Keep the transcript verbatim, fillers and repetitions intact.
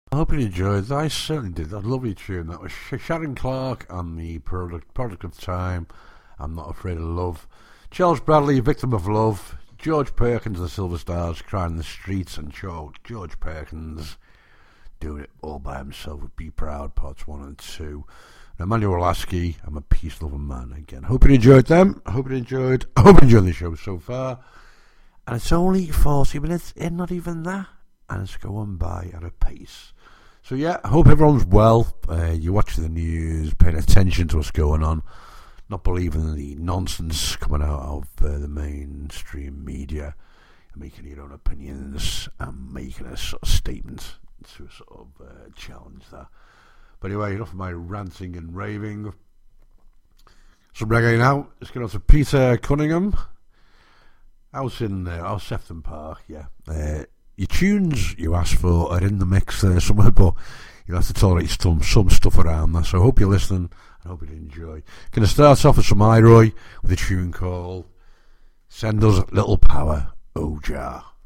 I hope you enjoyed that. I certainly did. That lovely tune. That was Sharon Clark and the product, product of time. I'm Not Afraid of Love. Charles Bradley, Victim of Love. George Perkins, The Silver Stars, Crying in the Streets, and George Perkins doing it all by himself with Be Proud, parts one and two. And Emmanuel Lasky, I'm a peace-loving man again. Hope you enjoyed them. I hope you enjoyed. I hope you enjoyed the show so far. And it's only forty minutes in, not even that. And it's going by at a pace. So yeah, I hope everyone's well. Uh, you're watching the news, paying attention to what's going on, not believing the nonsense coming out of uh, the mainstream media, and making your own opinions and making a sort of statement to sort of uh, challenge that. But anyway, enough of my ranting and raving. Some reggae now. Let's get on to Peter Cunningham. House in uh, House Sefton Park, yeah. Uh, Your tunes you asked for are in the mix there somewhere, but you'll have to tolerate some, some stuff around that. So I hope you're listening. I hope you enjoy. Going to start off with some Iroy with a tune called Send Us Little Power, Oh Jah.